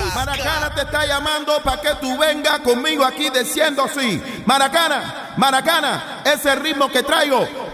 Maracana te está llamando para que tú vengas conmigo aquí diciendo así. Maracana, Maracana, ese ritmo que traigo